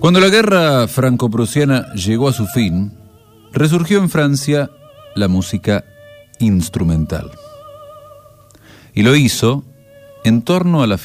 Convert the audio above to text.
Cuando la guerra franco-prusiana llegó a su fin, resurgió en Francia la música instrumental. Y lo hizo en torno a la